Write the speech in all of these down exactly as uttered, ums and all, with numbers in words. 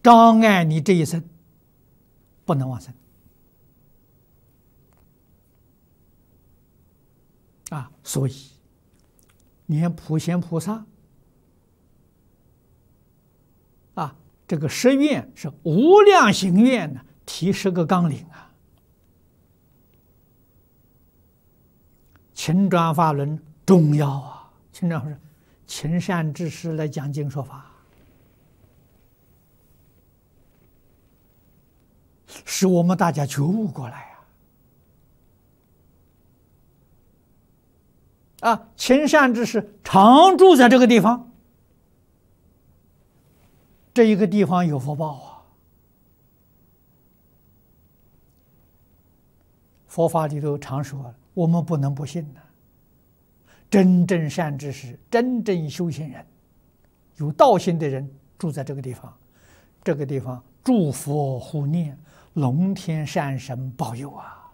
障碍你这一生不能往生啊。所以念普贤菩萨啊，这个十愿是无量行愿呢，提十个纲领啊。勤转法轮重要啊！勤转法轮，勤善知识来讲经说法，使我们大家觉悟过来啊！啊，勤善知识常住在这个地方，这一个地方有福报啊！佛法里头常说，我们不能不信呢。真正善知识、真正修行人、有道心的人住在这个地方，这个地方诸佛护念，龙天善神保佑啊！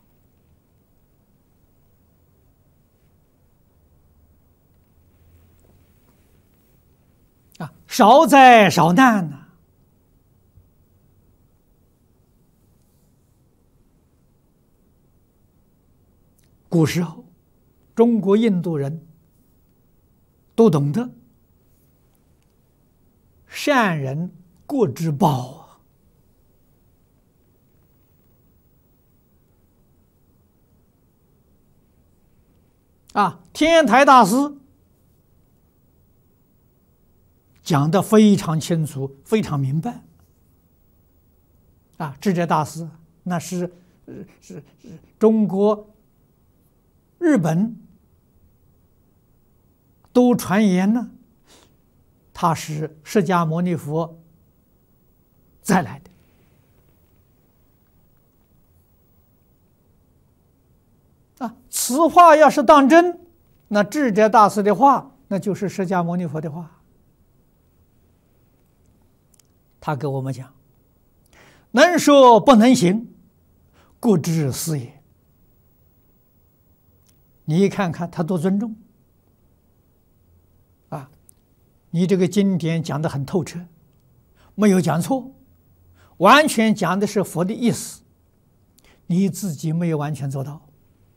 啊，少灾少难呐、啊！古时候，中国、印度人都懂得善人国之宝啊！啊，天台大师讲得非常清楚，非常明白。啊，智者大师那是是是中国。日本都传言呢，他是释迦牟尼佛再来的啊。此话要是当真，那智者大师的话，那就是释迦牟尼佛的话。他给我们讲：能说不能行，故知是也。你看看他多尊重啊！你这个经典讲得很透彻，没有讲错，完全讲的是佛的意思，你自己没有完全做到。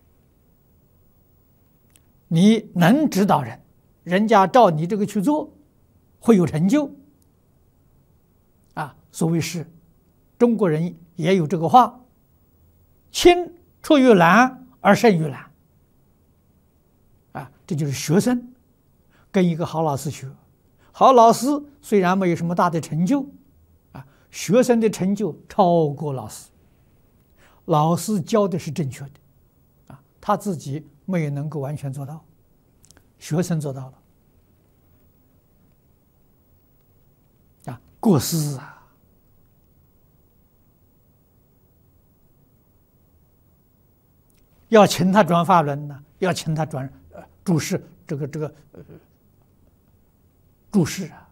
你能指导人，人家照你这个去做，会有成就啊！所谓是中国人也有这个话：亲出于蓝而胜于蓝。啊，这就是学生跟一个好老师学，好老师虽然没有什么大的成就，啊，学生的成就超过老师。老师教的是正确的，啊，他自己没有能够完全做到，学生做到了。啊，过失啊！要请他转法轮呢，要请他转。注释这个这个呃注释啊，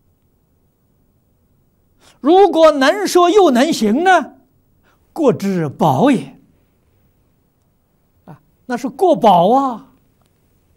如果能说又能行呢，过之宝也啊，那是过宝啊。